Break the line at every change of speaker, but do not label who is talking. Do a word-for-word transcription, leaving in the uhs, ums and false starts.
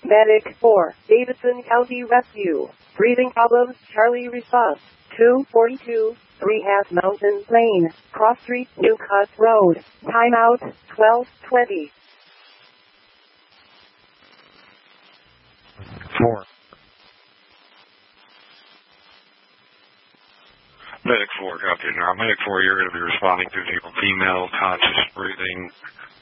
Medic four, Davidson County Rescue. Breathing problems, Charlie response. two forty-two, three Half Mountain Lane, Cross Street, Newcott Road. Timeout, twelve twenty.
Four. Medic four, copy now. Medic four, you're going to be responding to the female conscious breathing